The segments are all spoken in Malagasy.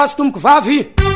azo tomboko vavy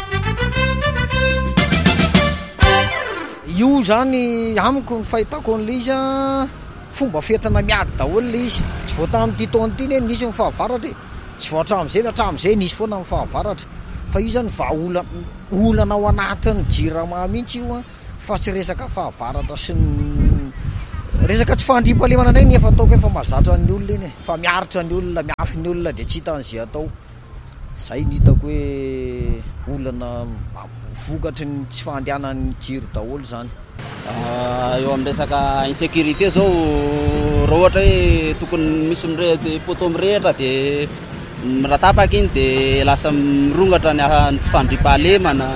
io zany amiko ny fahitako an'le izy a fomba fetana miady daholo le izy tsy voata amin'ity taona ity ne nisy mifahavaratra tsy voatra am'izay hatramin'izay nisy foana mifahavaratra fa io zany olana ao anatin'ny jirama mihitsy io a fa tsy resaka fahavaratra sy ny resaka tsy fandrimpalemana ndray nefa ataoko efa mahazatra ny olona eny fa miaritra ny olona miafy ny olona de tsy hitan'izay atao zay ny hitako hoe olana vokatry ny tsy fandehanan'ny jiro daholo zany eo amin'ny resaka insécurité zao raha ohatra hoe tokony misy poto mirehatra de miratapaka iny de lasa mirongatra ny tsy fandrimpahalemana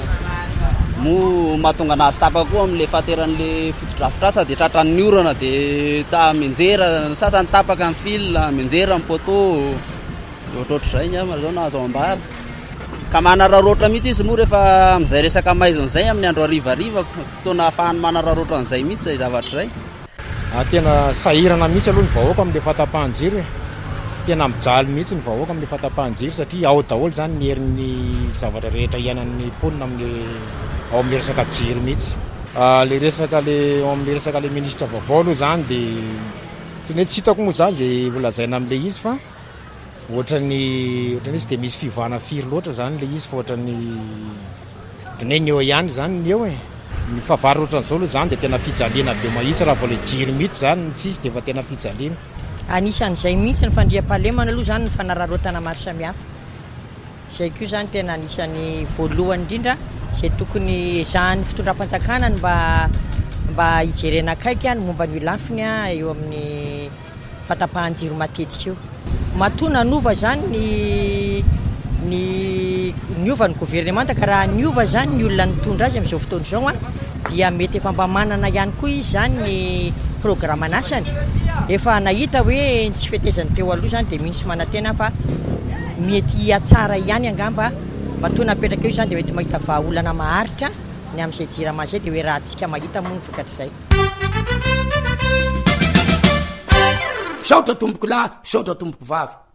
mo mahatonga anazy tapaka koa am'le fahateran'le fotodrafitrasa de tratran'ny orana de menjera sasany tapaka amin'ny fil menjera amin'ny poto ohatrohatr'izay ny amana zao na azo ambara ka manararoatra mihitsy izy moa rehefa am'izay resaka maizon'izay amin'ny andro arivariva fotoana ahafahany manararoatra an'izay mihitsy zay zavatra zay tena sahirana mihitsy aloha ny vahoaka amin'le fatapahan-jiro tena mijaly mihitsy ny vahoaka amin'le fatapahan-jiro satria ao daholo zany ny herin'ny zavatra rehetra ianan'ny mponina ao amin'le resaka jiro mihitsy le resaka le ao amin'le resaka le ministra vaovao aloha zany de tsy ne tsy hitako moa zany zay volazaina amin'le izy fa ohatrany izy de misy fivana firy loatra zany le izy fa ohatrany dine ny eo ihany zany ny eo ny fahavary ohatran'izao aloha zany de tena fijaliana be mahitsy raha vao le jiro mihitsy zany tsy izy de fa tena fijaliana anisan'izay mihitsy ny fandriam-pahalemana aloha zany ny fanararotana maro samihafa zay koa zany tena anisan'ny voalohany indrindra zay tokony ezahan'ny fitondram-pantsakanany mba hijerena akaiky any momba ny lafiny eo amin'ny fatapahan-jiro matetika io matona nova zany ny ova ny gouvernemanta ka raha ny ova zany ny olona nitondra azy am'izao fotoana izao a dia mety efa mba manana ihany koa izy zany ny programme anasany efa nahita hoe tsy fetezany teo aloha zany de mihintsy manantena fa mety atsara ihany angamba matona apetraka io zany de mety mahita vahaolana maharitra ny am'izay jirama zay de hoe raha tsika mahita moa ny vokatr'izay saotra tomboko lahy saotra tomboko vavy